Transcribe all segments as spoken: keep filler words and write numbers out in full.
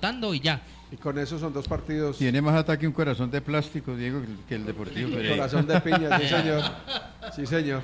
ejecutando y ya. Y con eso son dos partidos. Tiene más ataque un corazón de plástico, Diego, que el, que el Deportivo Pereira. Corazón de piña, sí señor. Sí señor.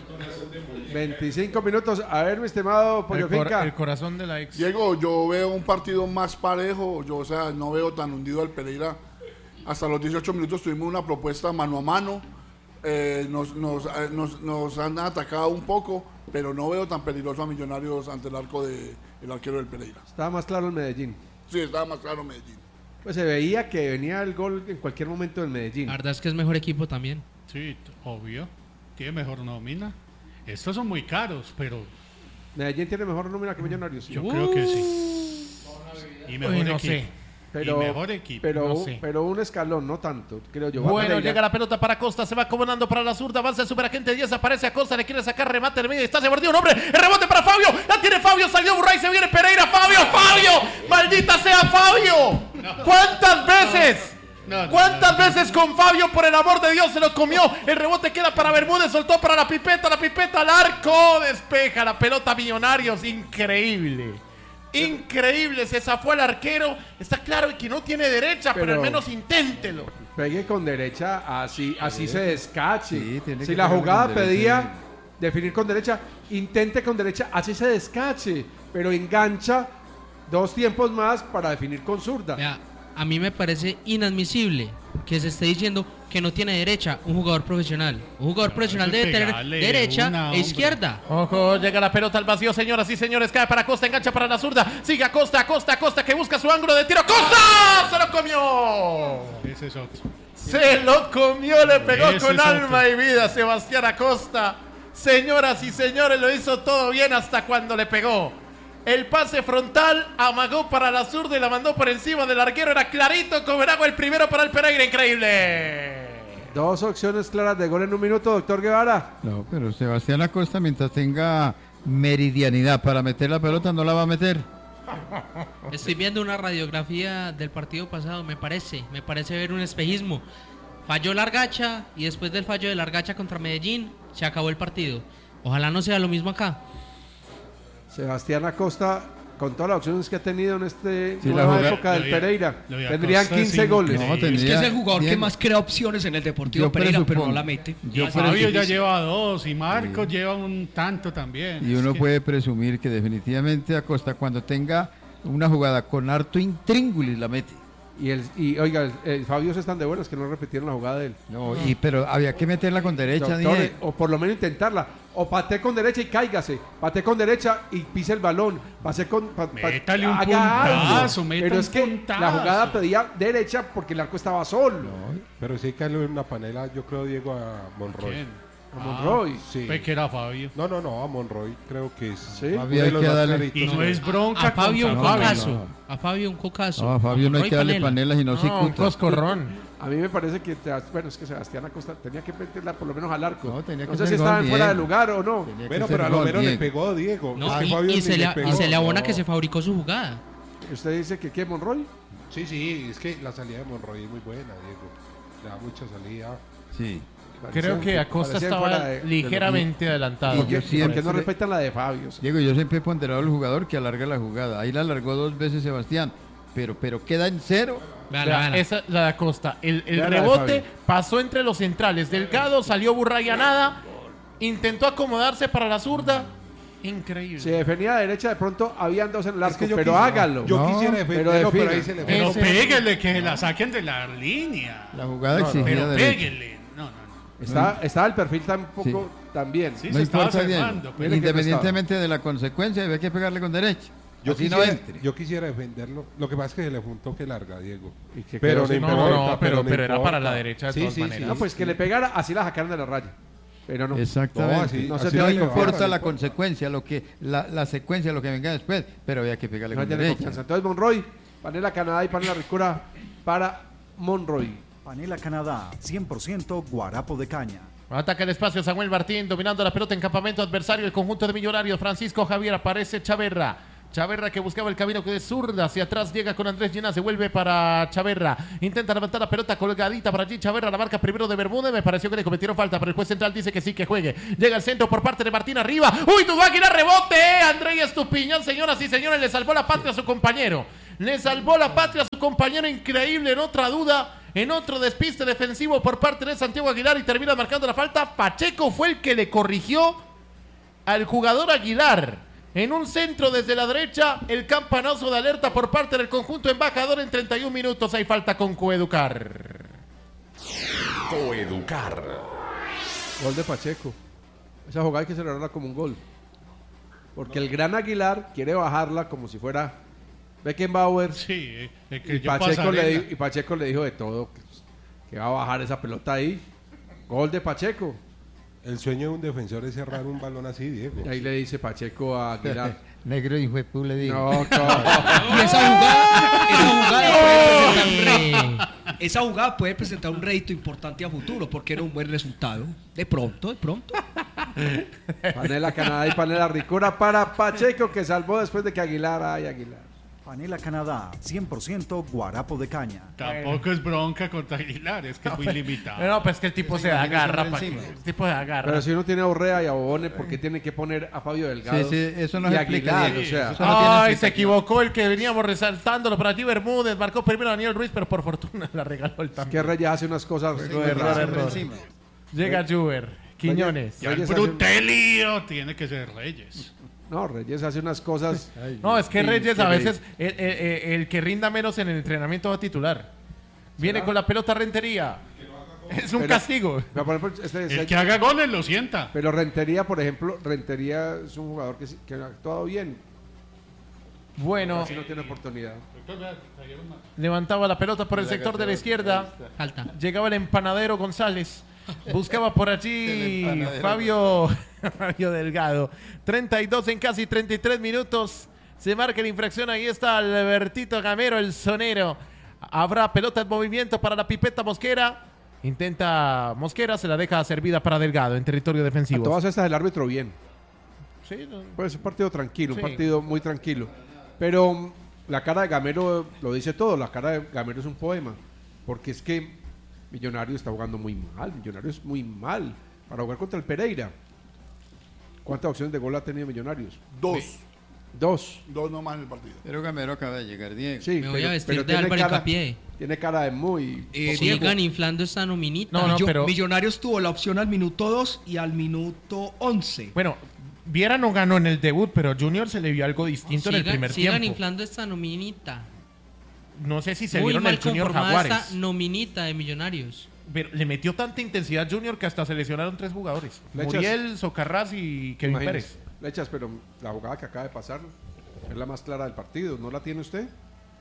veinticinco minutos. A ver, mi estimado Pollo el, cor- Finca. el corazón de la ex. Diego, yo veo un partido más parejo. Yo, o sea, no veo tan hundido al Pereira. Hasta los dieciocho minutos tuvimos una propuesta mano a mano. Eh, nos, nos, eh, nos, nos han atacado un poco, pero no veo tan peligroso a Millonarios ante el arco del de, arquero del Pereira. Estaba más claro el Medellín. Sí, estaba más claro Medellín. Pues se veía que venía el gol en cualquier momento del Medellín. La verdad es que es mejor equipo también. Sí, obvio. Tiene mejor nómina. Estos son muy caros, pero Medellín tiene mejor nómina que Millonarios. yo uh, creo que sí. Y mejor Uy, no equipo. sé. Pero, y mejor equipo. Pero, no sé. pero un escalón, no tanto, creo yo. Bueno, llega la pelota para Costa, se va acomodando para la zurda, avanza el superagente diez, aparece a Costa, le quiere sacar remate en medio, está se mordió un hombre, el rebote para Fabio, la tiene Fabio, salió Burray, se viene Pereira, Fabio, Fabio, maldita sea Fabio. ¿Cuántas veces? No, no, ¿Cuántas no, no, veces con Fabio, por el amor de Dios, se lo comió? El rebote queda para Bermúdez, soltó para la pipeta, la pipeta al arco, despeja la pelota Millonarios, increíble. Increíble, se zafó el arquero. Está claro que no tiene derecha, pero, pero al menos inténtelo. Pegue con derecha, así, así se descache. Sí, tiene si que la jugada con derecha, pedía sí. definir con derecha, intente con derecha, así se descache, pero engancha dos tiempos más para definir con zurda. Vea, a mí me parece inadmisible que se esté diciendo que no tiene derecha un jugador profesional. Un jugador profesional debe tener derecha una, e izquierda. Ojo, llega la pelota al vacío, señoras y señores, cae para Costa, engancha para la zurda, sigue a Costa, Costa, Costa, que busca su ángulo de tiro, ¡Costa! ¡Se lo comió! Ese es otro. Se lo comió, le pegó Ese con es alma otro. y vida Sebastián Acosta. Señoras y señores, lo hizo todo bien hasta cuando le pegó. El pase frontal, amagó para la zurda y la mandó por encima del arquero. Era clarito como el agua, el primero para el Pereira, increíble. Dos opciones claras de gol en un minuto, doctor Guevara. No, pero Sebastián Acosta, mientras tenga meridianidad para meter la pelota, no la va a meter. Estoy viendo una radiografía del partido pasado, me parece, me parece ver un espejismo. Falló Largacha y después del fallo de Largacha contra Medellín, se acabó el partido. Ojalá no sea lo mismo acá. Sebastián Acosta, con todas las opciones que ha tenido en esta Sí, nueva la época del lo de- Pereira, lo de tendrían Acosta quince es goles. No, increíble. tendría- Es que es el jugador bien. que más crea opciones en el Deportivo Yo Pereira, pero presupongo- no la mete. yo Y Fabio ya así- lleva dos y Marcos lleva un tanto también. Y Es uno que- puede presumir que definitivamente Acosta, cuando tenga una jugada con harto intríngulis, la mete. Y, el, y oiga, el, el Fabio se están de buenas que no repitieron la jugada de él. No, y, pero había que meterla con derecha, Doctor, Diego. o por lo menos intentarla. O pate con derecha y cáigase. Pate con derecha y pise el balón. Pase con. Pa, pa- Métale un haga algo. puntazo, meta Pero un es que puntazo. la jugada pedía derecha porque el arco estaba solo. Pero sí hay que darle una panela, yo creo, Diego, a Monroy. ¿Quién? A Monroy. Sí. Ve que era Fabio. No, no, no, a Monroy creo que es Sí. uno Había de los que más darle- claritos. Y no es bronca A Fabio un contra Fabio. cocazo. no. A Fabio un cocazo. No, a Fabio no hay Monroy que darle panela. panelas y no, No, un cicuta. coscorrón. A mí me parece que. Bueno, es que Sebastián Acosta tenía que meterla por lo menos al arco. No, tenía que sé ser si gol, estaban fuera de Diego. lugar o no. Tenía que Bueno, ser pero a lo gol, menos le Diego. pegó Diego. No, Es que y, Fabio y ni se le, pegó. y se le abona No. que se fabricó su jugada. Usted dice que ¿qué, Monroy? Sí, sí, es que la salida de Monroy es muy buena, Diego. Le da mucha salida. Sí. Creo que Acosta Parecían estaba fuera de- de ligeramente adelantado. Y ¿Por qué, yo y por siempre- qué no respetan la de Fabio? Diego, yo siempre he ponderado al jugador que alarga la jugada. Ahí la alargó dos veces Sebastián, pero, pero queda en cero. Vean, Vea, vean. esa la de Acosta. El, el Vean la de rebote Fabio. pasó entre los centrales. Delgado, salió Burray a nada. Intentó acomodarse para la zurda. Increíble. Si defendía de derecha, de pronto habían dos en el Es arco, que yo pero quisiera- hágalo. Yo No, quisiera pero defenderlo, pero, defina. ahí se le Pero Ese- péguele que la saquen de la línea. La jugada No, no, exigía Pero derecha. péguele. No, no, no. Está, estaba el perfil tampoco también. Sí, No se estaba importa, Diego. salvando. Mire que Independientemente de la consecuencia, había que pegarle con derecha. Yo Así no quisiera, entre. yo quisiera defenderlo. Lo que pasa es que se le fue un toque larga, Diego. Y que Pero quedó sin- No, importa, no, pero, no pero era importa. para la derecha de Sí, todas sí, maneras. No, pues que le pegara, así la sacaron de la raya. Pero no. Exactamente. No, así- No se así tiene No la que importa cagaron. la consecuencia, lo que la, la secuencia, lo que venga después, pero había que pegarle No con tiene derecha. confianza. Entonces Monroy, panela Canadá y panela Ricura para Monroy. Panela Canadá, cien por ciento guarapo de caña. Ataca el espacio Samuel Martín, dominando la pelota en campamento adversario. El conjunto de Millonarios. Francisco Javier, aparece Chaverra. Chaverra que buscaba el camino que de zurda hacia atrás, llega con Andrés Llenas, se vuelve para Chaverra, intenta levantar la pelota colgadita para allí, Chaverra la marca primero de Bermúdez, me pareció que le cometieron falta, pero el juez central dice que sí, que juegue, llega el centro por parte de Martín arriba, uy, Tudáquira, rebote, Andrés Estupiñán, señoras y señores, le salvó la patria a su compañero, Le salvó la patria a su compañero increíble en otra duda, en otro despiste defensivo por parte de Santiago Aguilar y termina marcando la falta. Pacheco fue el que le corrigió al jugador Aguilar. En un centro desde la derecha, el campanazo de alerta por parte del conjunto embajador. En treinta y un minutos hay falta con Coeducar. Coeducar. Gol de Pacheco. Esa jugada hay que celebrarla como un gol. Porque el gran Aguilar quiere bajarla como si fuera Beckenbauer. Sí, el que y, yo Pacheco le, pasarela. di- y Pacheco le dijo de todo, que, que va a bajar esa pelota ahí. Gol de Pacheco. El sueño de un defensor es cerrar un balón así, Diego. Y ahí le dice Pacheco a Aguilar. Negro hijo de pu, le digo. No, no. Y esa jugada, esa jugada puede presentar un rédito. Esa jugada puede presentar un rédito importante a futuro porque era un buen resultado. De pronto, de pronto. Panela Canadá y Panela Ricura para Pacheco, que salvó después de que Aguilar. Ay, Aguilar. Panela Canadá, cien por ciento guarapo de caña. Tampoco es bronca contra Aguilar, es que es muy limitado. No, pues que el tipo se agarra. por pa- encima. El tipo se agarra. Pero si uno tiene a Urrea y a Bobone, ¿por qué tiene que poner a Fabio Delgado? Sí, sí, eso no y se a explica, Aguilar? Diego. O sea, Eso no tiene Ay, se explicación. equivocó el que veníamos resaltándolo por allí. Bermúdez marcó primero a Daniel Ruiz, pero por fortuna la regaló el que también. Reyes hace unas cosas. Error, raras. error. Encima. Llega Juber, Quiñones. Ya el Reyes hace un- Brutelio tiene que ser Reyes. No, Reyes hace unas cosas. No, es que Sí, Reyes que a Reyes- veces el, el- el- el que rinda menos en el entrenamiento va a titular. Viene con la pelota Rentería. Es un Pero- castigo. Pero, por ejemplo, este- El este- que haga goles lo sienta. pero Rentería, por ejemplo, Rentería es un jugador que, sí- que ha actuado bien. Bueno, Casi no tiene oportunidad. levantaba la pelota por el sector de la izquierda. Falta. Llegaba el empanadero González. Buscaba por allí El empanadero. Fabio, Fabio Delgado. treinta y dos en casi treinta y tres minutos. Se marca la infracción. Ahí está Albertito Gamero, el sonero. Habrá pelota en movimiento para la pipeta Mosquera. Intenta Mosquera, se la deja servida para Delgado en territorio A defensivo. todas estas el árbitro bien. Sí, no. Pues un partido tranquilo, Sí. un partido muy tranquilo. Pero mm, la cara de Gamero lo dice todo. La cara de Gamero es un poema. Porque es que Millonario está jugando muy mal. Millonario es muy mal para jugar contra el Pereira. ¿Cuántas opciones de gol ha tenido Millonarios? Dos. Dos. Dos nomás en el partido. Pero Gamero acaba de llegar, Diego. Sí, Me voy a vestir de Álvaro cara, Hincapié. tiene cara de muy... Eh, Sigan Diego, inflando esta nominita. No, no, Millo- pero- Millonarios tuvo la opción al minuto dos y al minuto once. Bueno, Viera no ganó en el debut, pero Junior se le vio algo distinto en el Sigan, primer sigan tiempo. inflando esta nominita. No sé si se Muy vieron mal el Junior conformada Jaguares. esta nominita de Millonarios. Pero le metió tanta intensidad Junior que hasta se lesionaron tres jugadores. Flechas. Muriel, Socarrás y Kevin Imagínese. Pérez. Lechas, pero la jugada que acaba de pasar es la más clara del partido. ¿No la tiene usted?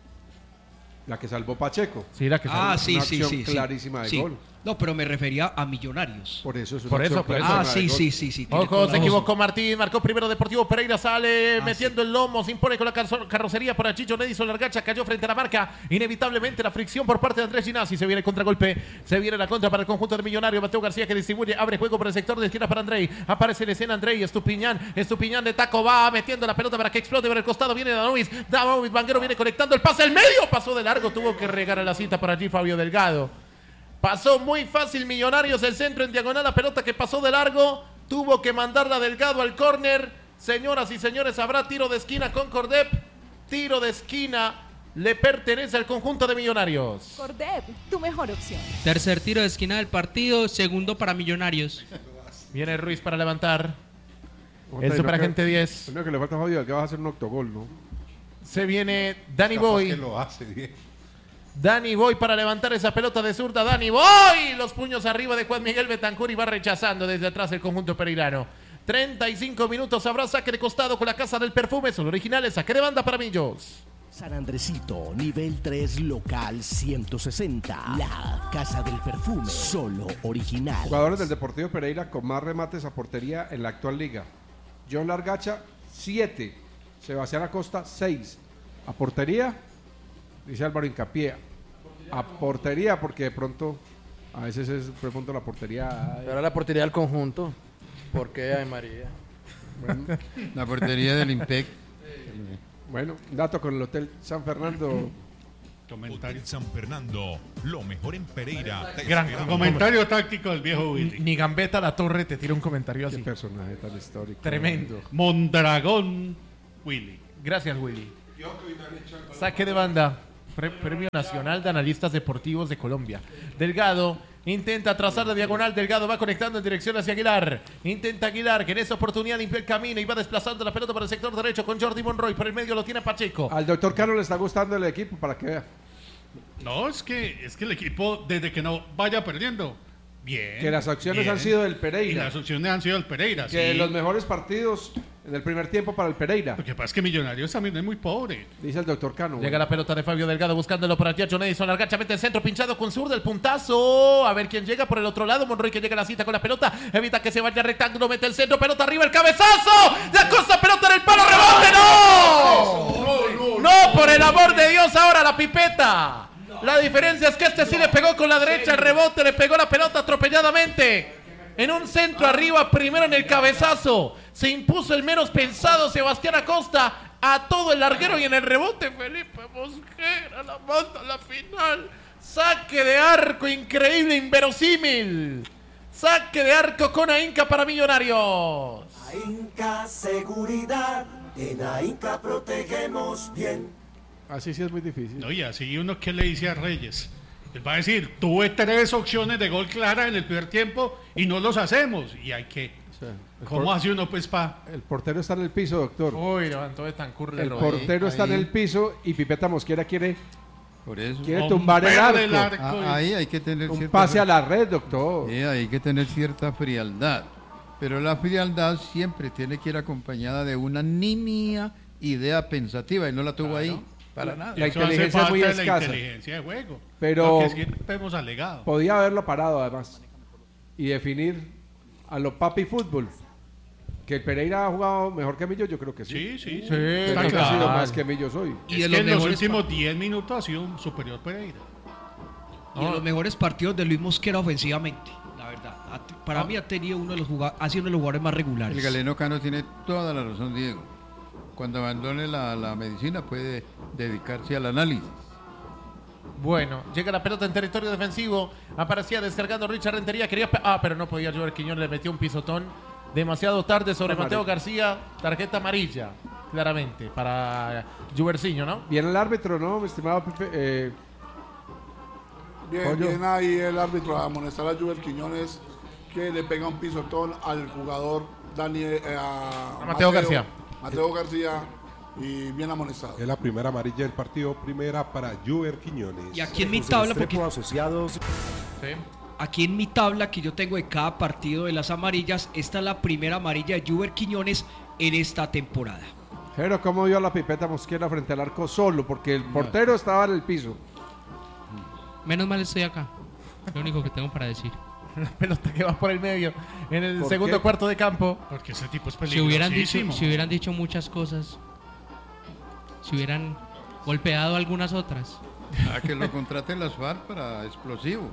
La que salvó Pacheco. Sí, la que Ah, es sí, una sí, acción sí. sí. clarísima de Sí. gol. No, pero me refería a Millonarios. Por eso es una Por eso, acción por eso. Ah, clarísima de sí, gol. sí, sí, sí. tiene Ojo, toda se la equivocó razón. Martín, marcó primero Deportivo Pereira, sale Ah, metiendo el lomo, se impone con la carzo- carrocería por allí, John Edison Largacha cayó frente a la marca, inevitablemente la fricción por parte de Andrés Ginazzi, se viene el contragolpe, se viene la contra para el conjunto del Millonario, Mateo García que distribuye, abre juego por el sector de izquierda para Andrei, aparece en escena Andrei, Estupiñán, Estupiñán de taco va metiendo la pelota para que explote por el costado, viene Danovis, Danovis, Vanguero viene conectando el pase al medio, pasó de largo, tuvo que regar a la cita por allí Fabio Delgado. Pasó muy fácil Millonarios el centro en diagonal, la pelota que pasó de largo, tuvo que mandarla Delgado al córner. Señoras y señores, habrá tiro de esquina con Cordep. Tiro de esquina le pertenece al conjunto de Millonarios. Cordep, tu mejor opción. Tercer tiro de esquina del partido, segundo para Millonarios. Viene Ruiz para levantar. Otra, El y lo superagente que- diez. Lo único que le falta a Fabio que va a hacer un octogol, ¿no? Se viene Danny Capaz Boy. que lo hace, Diego. Dani Boy para levantar esa pelota de zurda. Dani Boy. Los puños arriba de Juan Miguel Betancur y va rechazando desde atrás el conjunto pereirano. treinta y cinco minutos. Habrá saque de costado con la Casa del Perfume. Son originales. Saque de banda para Millos. San Andresito, nivel tres, local ciento sesenta. La Casa del Perfume, solo original. Jugadores del Deportivo Pereira con más remates a portería en la actual liga. John Largacha, siete. Sebastián Acosta, seis. A portería, dice Álvaro Hincapié. A portería, porque de pronto, a veces es de pronto la portería. ay, Pero la portería del conjunto. ¿Por qué, ay María? bueno, La portería del Impec. bueno, dato con el Hotel San Fernando. Comentario. Hotel San Fernando, lo mejor en Pereira. Te Gran esperamos. Comentario táctico del viejo Willy. Ni Gambetta La Torre te tira un comentario Qué así. personaje tan histórico. Tremendo. Mondragón Willy. Gracias, Willy. Saque de banda. Pre- Premio Nacional de Analistas Deportivos de Colombia. Delgado intenta trazar la diagonal. Delgado va conectando en dirección hacia Aguilar. Intenta Aguilar, que en esa oportunidad limpió el camino y va desplazando la pelota para el sector derecho con Jordi Monroy. Por el medio lo tiene Pacheco. Al doctor Cano le está gustando el equipo, para que vea. No, es que, es que el equipo, desde que no vaya perdiendo, bien. Que las acciones bien. han sido del Pereira. Y las acciones han sido del Pereira, Que sí. los mejores partidos en el primer tiempo para el Pereira. Lo que pasa es que Millonarios también es muy pobre. Dice el doctor Cano. Llega la pelota de Fabio Delgado buscándolo para Tiacho Nedison. Largacha mete el centro pinchado con zurda. El puntazo. A ver quién llega por el otro lado. Monroy que llega a la cita con la pelota. Evita que se vaya rectángulo. Mete el centro. Pelota arriba. El cabezazo. De Acosta. Pelota en el palo. ¡Rebote! ¡No! No, no, no, por el amor de Dios. Ahora la pipeta. La diferencia es que este sí le pegó con la derecha. El rebote. Le pegó la pelota atropelladamente. En un centro arriba, primero en el cabezazo. Se impuso el menos pensado Sebastián Acosta a todo el larguero y en el rebote Felipe Mosquera la manda a la final. Saque de arco increíble, inverosímil. Saque de arco con Ainca para Millonarios. Ainca Seguridad, en Ainca protegemos bien. Así sí es muy difícil. No, y así uno que le dice a Reyes. Él va a decir, tuve tres opciones de gol clara en el primer tiempo y no los hacemos. Y hay que... O sea, ¿Cómo por- hace uno pues pa? El portero está en el piso, doctor. Uy, levantó de tan curle. El portero está en el piso y Pipeta Mosquera quiere, Por eso. quiere tumbar el arco. Ah, ahí hay que tener Un cierta pase fri- a la red, doctor. Sí, hay que tener cierta frialdad. Pero la frialdad siempre tiene que ir acompañada de una nimia idea pensativa y no la tuvo ahí para nada. La Eso hace inteligencia es muy parte de la escasa. inteligencia de juego. Pero- Lo que siempre hemos alegado. Podía haberlo parado además y definir a lo papi fútbol. Que el Pereira ha jugado mejor que Millo, yo creo que sí. Sí, sí. Yo creo que ha sido más que Millo hoy. Y es que en los últimos diez minutos ha sido un superior Pereira. Y en los mejores partidos de Luis Mosquera ofensivamente, la verdad. Ha- Para mí ha tenido uno de los jugadores, ha sido uno de los jugadores más regulares. El galeno Cano tiene toda la razón, Diego. Cuando abandone la, la medicina puede dedicarse al análisis. Bueno, llega la pelota en territorio defensivo. Aparecía descargando Richard Rentería. Quería pe- ah, pero no podía llover. Quiñones le metió un pisotón demasiado tarde sobre Amarilla. Mateo García. Tarjeta amarilla, claramente, para Juberciño, ¿no? Bien el árbitro, ¿no, mi estimado Pipe? Eh, Bien, Pollo. bien ahí el árbitro a amonestar a Juber Quiñones, que le pega un pisotón al jugador Daniel, eh, a, A Mateo García. Mateo García, y bien amonestado. Es la primera amarilla del partido, primera para Juber Quiñones. Y aquí en mi tabla, porque asociados. aquí en mi tabla que yo tengo de cada partido de las amarillas, esta es la primera amarilla de Juber Quiñones en esta temporada. Pero ¿cómo vio a la Pipeta Mosquera frente al arco solo? Porque el portero estaba en el piso. Menos mal estoy acá. Lo único que tengo para decir. La pelota que va por el medio en el ¿Por segundo qué? cuarto de campo. Porque ese tipo es Si hubieran, dicho, peligrosísimo. si hubieran dicho muchas cosas, si hubieran golpeado algunas otras. A que lo contraten las FARC para explosivo.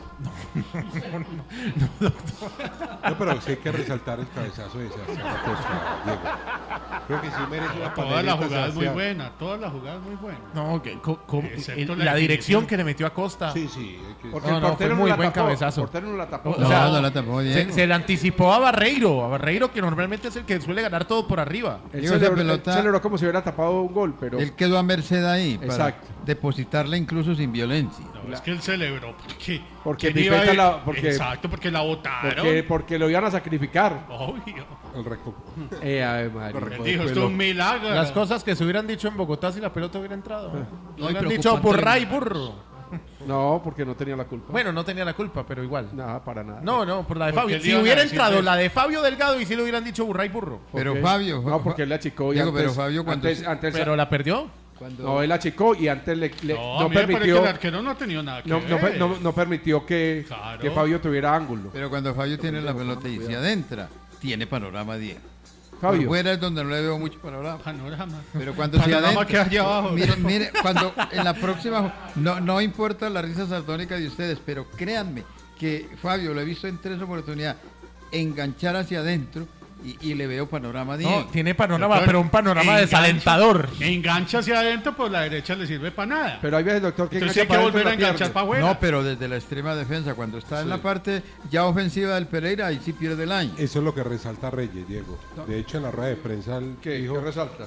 No, pero sí hay que resaltar el cabezazo de Sebastián Acosta, Diego. Creo que sí merece una Toda la panelita, jugada es muy Sebastián. buena, toda la jugada es muy buena. No, que, co- co- Excepto el- la la, dirección definición. que le metió a Costa. Sí, sí. hay que- Porque No, el no, portero fue no muy la buen tapó. cabezazo. El portero no la tapó. O sea, No, no la tapó, se, Diego. se le anticipó a Barreiro. A Barreiro, que normalmente es el que suele ganar todo por arriba. Él Digo, esa celebró, pelota- él celebró como si hubiera tapado un gol, pero Él quedó a merced ahí para Exacto. depositarla incluso sin violencia. No, es que él celebró porque... Porque ¿quién iba Pipeta a ir? la- porque- Exacto, porque la votaron. porque, porque lo iban a sacrificar. Obvio. El reco- Eh, Ave María. Él dijo, esto es un milagro. Las cosas que se hubieran dicho en Bogotá si la pelota hubiera entrado. No, y hubieran preocupante dicho burra y el- burro. No, porque no tenía la culpa. Bueno, no tenía la culpa, pero igual. Nada, para nada. No, no, por la de Porque Fabio. le Si iban a hubiera decir entrado eso. la de Fabio Delgado y si le hubieran dicho burra y burro. Pero qué? Fabio... No, porque él la achicó y Diego, antes, pero Fabio cuando antes, se- antes- Pero la perdió. cuando- no, él achicó y antes le, le- No, no, a mí me parece permitió que el arquero no ha tenido nada que no, no, ver. no- no permitió que, Claro. que Fabio tuviera ángulo. Pero cuando Fabio tiene la pelota y se adentra, tiene panorama Diego. Fabio. Por fuera es donde no le veo mucho panorama. Panorama. Pero cuando se Panorama adentra, que hay abajo. mire, mire, cuando en la próxima, no, no importa la risa sardónica de ustedes, pero créanme que Fabio lo he visto en tres oportunidades enganchar hacia adentro y, y le veo panorama Diego. No, tiene panorama, Doctor, pero un panorama engancha- desalentador. Engancha hacia adentro, pues la derecha le sirve para nada. Pero hay veces, doctor, que Entonces hay engancha que para volver a adentro y la enganchar pierde. para afuera. No, pero desde la extrema defensa, cuando está en la parte ya ofensiva del Pereira, ahí sí pierde el año. Eso es lo que resalta Reyes, Diego. De hecho, en la rueda de prensa él ¿Qué, dijo ¿Qué resalta?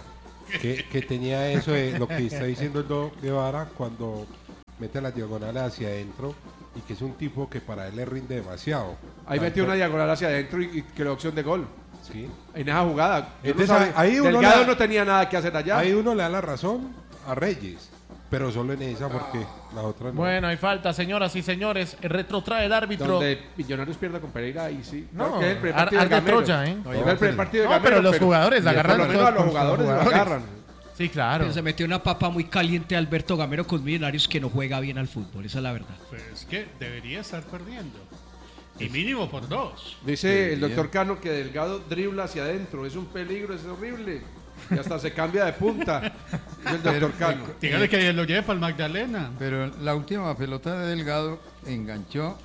que, que tenía eso de lo que está diciendo el Doc Guevara cuando mete las diagonales hacia adentro y que es un tipo que para él le rinde demasiado. Ahí Tanto- metió una diagonal hacia adentro y, y creó opción de gol. Sí. En esa jugada. Yo Entonces, no sabía- ahí uno Delgado le da- no tenía nada que hacer allá. Ahí uno le da la razón a Reyes, pero solo en esa porque la otra no. Bueno, hay falta, señoras y señores. Retrotrae el árbitro. Donde Millonarios pierde con Pereira, ahí sí. No, Creo que es el primer ar- partido de arde Gamero. Troya, ¿eh? No, es el primer partido de No, pero Gamero, los jugadores la por lo agarraron menos todos a los con sus jugadores lo jugadores. agarran. Sí, claro. Pero se metió una papa muy caliente Alberto Gamero con Millonarios que no juega bien al fútbol, esa es la verdad. Pues es que debería estar perdiendo. Y mínimo por dos. Dice el doctor Cano que Delgado dribla hacia adentro. Es un peligro, es horrible. Y hasta se cambia de punta. Es el doctor Cano. Dígale que lo lleve para el Magdalena. Pero la última pelota de Delgado enganchó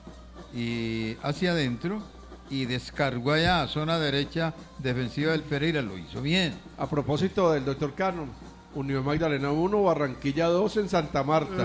y hacia adentro y descargó allá a zona derecha defensiva del Pereira. Lo hizo bien. A propósito del doctor Cano, Unión Magdalena uno, Barranquilla dos en Santa Marta.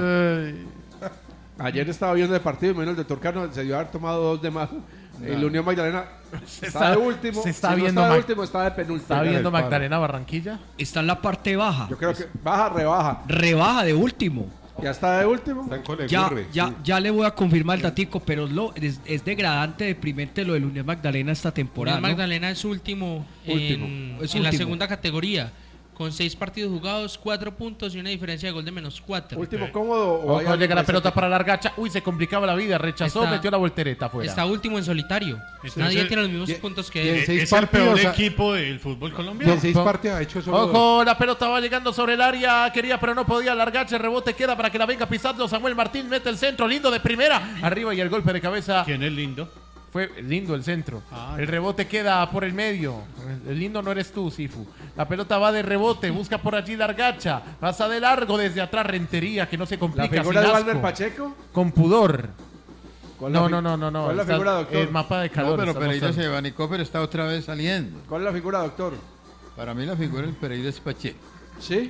Ayer estaba viendo el partido y menos el doctor Cano se dio a haber tomado dos de más. El Unión Magdalena Se está, está- de último. se está si no viendo está de Mag- último, está de penúltimo. ¿Está viendo Magdalena Barranquilla? Está en la parte baja. Yo creo que baja, rebaja. Rebaja de último. Ya está de último. Ya, ya, ya le voy a confirmar el datico, pero lo, es, es degradante, deprimente lo del Unión Magdalena esta temporada. Unión ¿no? Magdalena es último, Último, en, es en la último. segunda categoría, con seis partidos jugados, cuatro puntos y una diferencia de gol de menos cuatro. Último cómodo. o hay Ojo, llega la algo pelota para Largacha. Uy, se complicaba la vida. Rechazó, Está- metió la voltereta afuera. Está último en solitario. Entonces, Nadie tiene los mismos y- puntos y que en él. seis Es el peor partidos, equipo del fútbol Y colombiano. en seis partidos ha hecho solo dos. Ojo, la pelota va llegando sobre el área. Quería, pero no podía. Largacha, el rebote queda para que la venga pisando. Samuel Martín mete el centro. Lindo de primera. Arriba y el golpe de cabeza. ¿Quién es lindo? Fue lindo el centro. Ah, el rebote queda por el medio. El lindo no eres tú, Sifu. La pelota va de rebote. Busca por allí Largacha. Pasa de largo desde atrás. Rentería que no se La complica. figura sin de asco. Walmer Pacheco. Con pudor. ¿Cuál es la No, fi- no, no, no, no. ¿Cuál es la Está- figura, doctor? El mapa de calor. No, pero está Pereira mostrando. se abanicó, pero está otra vez saliendo. ¿Cuál es la figura, doctor? Para mí la figura del Pereira es Pacheco. ¿Sí?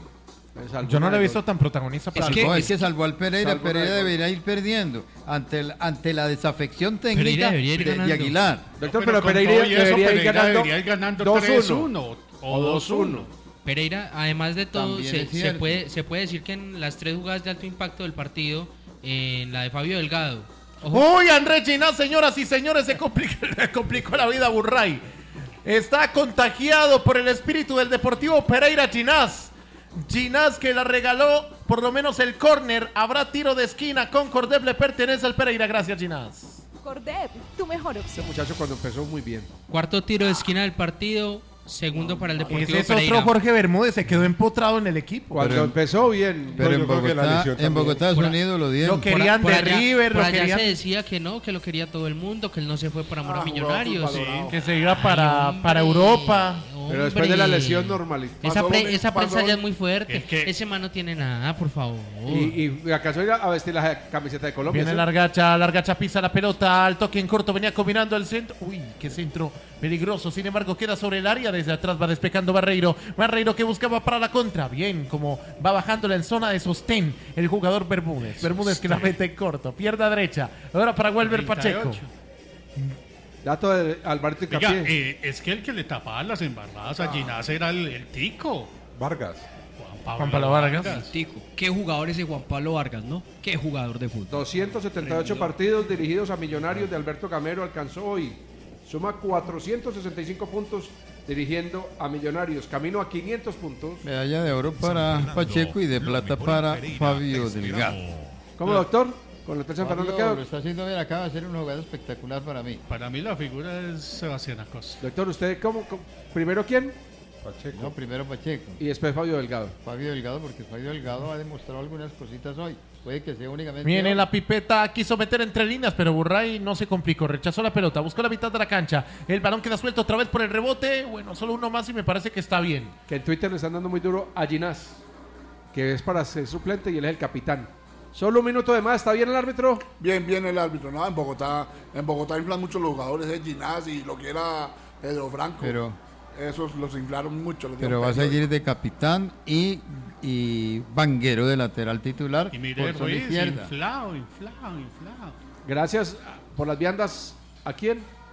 Me salvó Yo no una le he de visto dos. tan protagonista para Es el que, gol. es que salvó al Pereira. Salvó Pereira una de debería ir perdiendo ante, el- ante la desafección Pereira técnica debería ir de, de ganando. Aguilar. Doctor, Pero pero, con Pereira todo y eso, debería ir Pereira ganando, debería ir ganando dos tres uno uno o dos uno. Pereira, además de todo, También se, es se cierto. puede, se puede decir que en las tres jugadas de alto impacto del partido, en la de Fabio Delgado, ojo, Uy, Andrés Ginás, señoras y señores, se complicó, le complicó la vida a Burray. Está contagiado por el espíritu del Deportivo Pereira Ginás. Ginás que la regaló por lo menos el córner. Habrá tiro de esquina. Concordep le pertenece al Pereira. Gracias, Ginás. Cordep, tu mejor Este opción. muchacho cuando empezó muy bien. cuarto tiro de esquina del partido, segundo para el Deportivo Ese es Pereira. otro Jorge Bermúdez. Se quedó empotrado en el equipo. Cuando Pero- empezó bien. Pero yo en creo que la Bogotá, lesión en también. Bogotá es Por- un ídolo, Lo dieron. que- querían por de allá, River, por lo allá querían- se decía que no, que lo quería todo el mundo, que él no se fue por amor Ah, a Millonarios. jugaba fútbol, Que se iba para, Ay, para hombre, Europa. Pero después de la hombre. lesión normal. Esa, Pasó pre- lo esa mismo, prensa pasó- ya es muy fuerte. Es que- Ese man no tiene nada, por favor. Y, y acaso ir a a vestir la camiseta de Colombia. Viene ¿sí? Largacha, Largacha pisa la pelota, al toque en corto, venía combinando el centro. Uy, qué centro peligroso. Sin embargo, queda sobre el área. Desde atrás va despejando Barreiro. Barreiro que buscaba para la contra. Bien, como va bajándola en zona de sostén el jugador Bermúdez. Bermúdez que la mete en corto. Pierda derecha. Ahora para Welber Pacheco. treinta y ocho. Dato de Alberto Oiga, Capié. eh, es que el que le tapaba las embarradas a Ginás era el, el tico. Vargas. Juan Pablo Vargas. Tico, qué jugador ese Juan Pablo Vargas, ¿no? Qué jugador de fútbol. doscientos setenta y ocho partidos dirigidos a Millonarios de Alberto Gamero alcanzó hoy. Suma cuatrocientos sesenta y cinco puntos dirigiendo a Millonarios. Camino a quinientos puntos. Medalla de oro para Pacheco y de plata para Fabio Delgado. ¿Cómo, doctor? Con el hotel San Fernando Fabio lo quedó. está haciendo bien, acaba de hacer una jugada espectacular para mí. Para mí la figura es Sebastián Acosta. Doctor, ¿usted cómo, cómo- primero quién? Pacheco. No, primero Pacheco. Y después Fabio Delgado. Fabio Delgado, porque Fabio Delgado ha demostrado algunas cositas hoy. Puede que sea únicamente. Viene hoy. la pipeta, quiso meter entre líneas, pero Burray no se complicó, rechazó la pelota, buscó la mitad de la cancha. El balón queda suelto otra vez por el rebote. Bueno, solo uno más y me parece que está bien. Que en Twitter le están dando muy duro a Ginás, que es para ser suplente y él es el capitán. Solo un minuto de más, ¿está bien el árbitro? Bien, bien el árbitro. No, en Bogotá, en Bogotá inflan mucho los jugadores de Ginás y lo que era Pedro Franco. Pero, Esos los inflaron mucho. los pero dieron va a periodo. seguir de capitán y, y Vanguero de lateral titular. Y mire por zona Ruiz, izquierda. inflado, inflado, inflado. Gracias por las viandas. ¿A quién?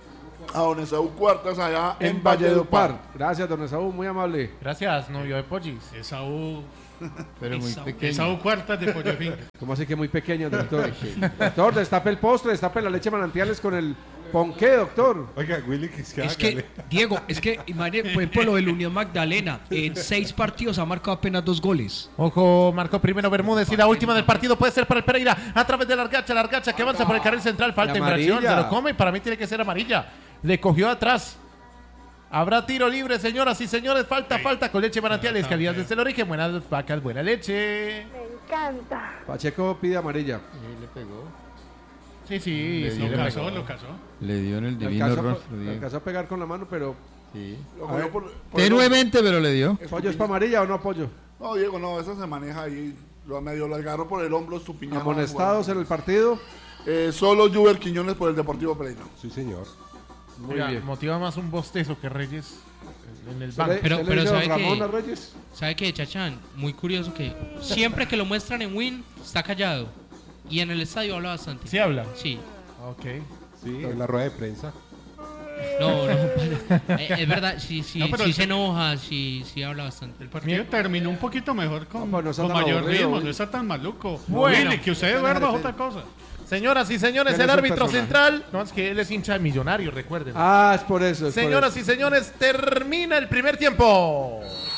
a don Esaú Cuartas allá en, en Valledupar. Valledupar. Gracias, don Esaú, muy amable. Gracias, novio de Pollis. Esaú. Pero muy Esaú, pequeño. Esaú Cuartas de Pollo Finca. ¿Cómo así que muy pequeño, doctor? Doctor, destape el postre, destape la leche manantiales con el ponqué, doctor. Oiga, Willy, que es que Es que, Diego, es que, imagínate, por ejemplo, lo del Unión Magdalena, en seis partidos ha marcado apenas dos goles. Ojo, marcó primero Bermúdez y la última del partido puede ser para el Pereira a través de Largacha, Largacha que avanza por el carril central, falta La infracción, amarilla. se lo come y para mí tiene que ser amarilla. Le cogió atrás. Habrá tiro libre, señoras y señores, falta, falta con leche manantiales, calidad desde el origen, buenas vacas, buena leche. Me encanta. Pacheco pide amarilla. Sí, le pegó. Sí, sí, Le sí, dio, Lo le casó, pegó. lo casó. Le dio en el Le divino alcanzó, a- rostro. le Diego. alcanzó a pegar con la mano, pero... Sí. Lo A cogió ver. por- por el Tenuemente, pero le dio. hombro. ¿Pollo es para amarilla o no pollo? No, Diego, no, eso se maneja ahí. Lo medio lo agarró por el hombro, Estupiñán. Amonestados en el partido. Eh, solo Juber Quiñones por el Deportivo Pereira. Sí, señor. Muy Oiga, bien. motiva más un bostezo que Reyes en el ¿Se banco. le- Pero- se le pero dice ¿sabe don qué? Ramón a Reyes? ¿Sabe qué, Chachán? Muy curioso que siempre que lo muestran en Win, está callado. Y en el estadio habla bastante. ¿Sí habla? Sí. Ok. Sí, en la rueda de prensa. No, no. eh, es verdad, sí, sí, No, pero sí el- se enoja, sí, sí habla bastante. El partido terminó un poquito mejor con, No, pues no está con tan mayor aburrido, ritmo, Willy. no está tan maluco. Bueno. Willy, que usted duerma es otra cosa. Señoras y señores, ¿Quién el es el árbitro personaje? central. No, es que él es hincha de Millonario, recuerden. Ah, es por eso. es por Señoras eso. y señores, termina el primer tiempo.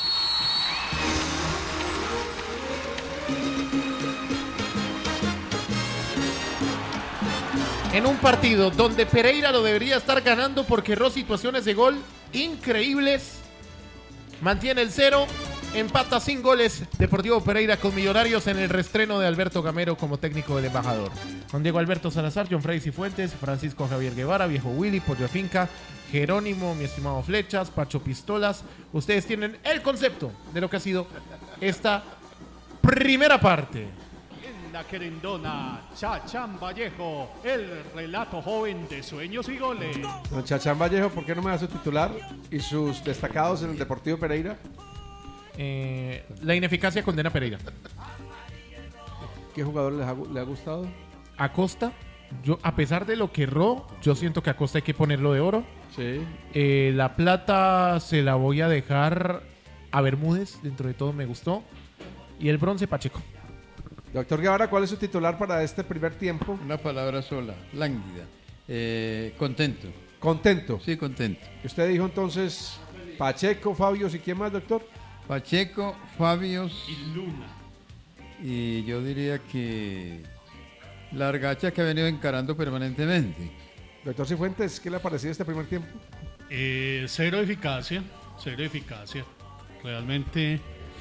En un partido donde Pereira lo debería estar ganando porque erró situaciones de gol increíbles, mantiene el cero, empata sin goles Deportivo Pereira con Millonarios en el reestreno de Alberto Gamero como técnico del embajador. Con Diego Alberto Salazar, John Freddy Cifuentes, Francisco Javier Guevara, Viejo Willy, Pollo Finca, Jerónimo, mi estimado Flechas, Pacho Pistolas. Ustedes tienen el concepto de lo que ha sido esta primera parte. En la querendona, Chachán Vallejo, el relato joven de sueños y goles. Don Chachán Vallejo, ¿por qué no me da su titular y sus destacados en el Deportivo Pereira? Eh, la ineficacia condena a Pereira. ¿Qué jugador les ha gu- le ha gustado? Acosta, yo, a pesar de lo que erró, yo siento que Acosta hay que ponerlo de oro. Sí. Eh, la plata se la voy a dejar a Bermúdez, dentro de todo me gustó. Y el bronce, Pacheco. Doctor Guevara, ¿cuál es su titular para este primer tiempo? Una palabra sola, lánguida. Eh, contento. Contento. Sí, contento. Usted dijo entonces Pacheco, Fabio, ¿y quién más, doctor? Pacheco, Fabios Y Luna. y yo diría que Largacha que ha venido encarando permanentemente. Doctor Cifuentes, ¿qué le ha parecido este primer tiempo? Eh, cero eficacia, cero eficacia. Realmente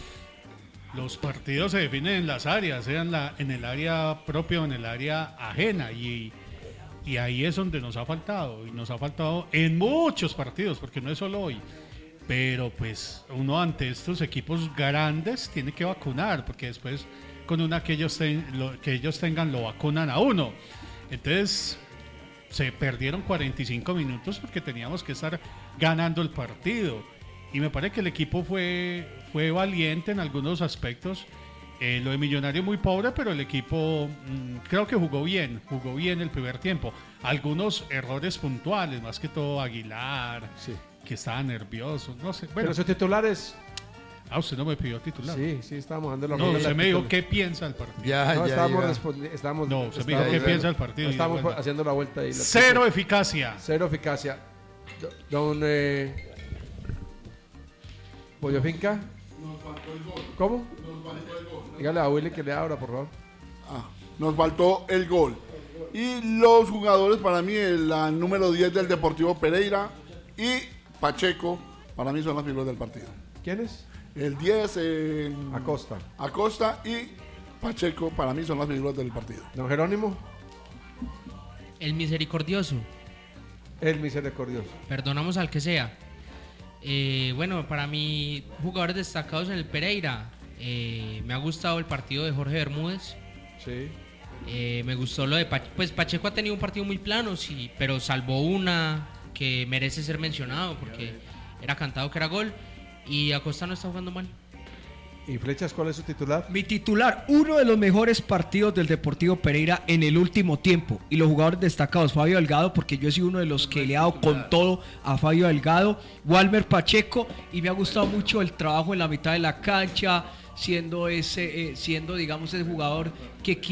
los partidos se definen en las áreas, sea en, la, en el área propia o en el área ajena. Y, y ahí es donde nos ha faltado. Y nos ha faltado en muchos partidos, porque no es solo hoy. Pero pues uno ante estos equipos grandes tiene que vacunar, porque después con una que ellos, ten- lo, que ellos tengan lo vacunan a uno. Entonces se perdieron cuarenta y cinco minutos porque teníamos que estar ganando el partido. Y me parece que el equipo fue, fue valiente en algunos aspectos. Eh, lo de Millonario muy pobre, pero el equipo mm, creo que jugó bien, jugó bien el primer tiempo. Algunos errores puntuales, más que todo Aguilar, que estaba nervioso, no sé. Bueno, Pero sus titulares. ah, usted no me pidió titular. Sí, sí, estábamos dando la No, ronda de usted la me dijo titular. qué piensa del partido. Ya, No, ya estábamos, iba. respondi- estábamos No, usted me dijo estábamos- qué piensa del partido. no, estábamos Y bueno. haciendo la vuelta ahí. la- Cero eficacia. Cero eficacia. Do- Don eh, Pollo Finca. ¿Cómo? Dígale a Willy que le abra, por favor. Ah, nos faltó el gol. Y los jugadores para mí, el la número diez del Deportivo Pereira y Pacheco, para mí son las figuras del partido. ¿Quiénes? El diez, eh, Acosta. Acosta y Pacheco, para mí son las figuras del partido. Don Jerónimo. El misericordioso. El misericordioso. Perdonamos al que sea. Eh, bueno, para mí, jugadores destacados en el Pereira. eh, me ha gustado el partido de Jorge Bermúdez. Sí. Eh, me gustó lo de Pacheco. Pues Pacheco ha tenido un partido muy plano, sí, pero salvó una que merece ser mencionado porque era cantado que era gol. Y Acosta no está jugando mal. ¿Y Flechas cuál es su titular? Mi titular, uno de los mejores partidos del Deportivo Pereira en el último tiempo. Y los jugadores destacados, Fabio Delgado, porque yo he sido uno de los que le ha dado con todo a Fabio Delgado, Walmer Pacheco, y me ha gustado mucho el trabajo en la mitad de la cancha, siendo ese, eh, siendo digamos ese jugador que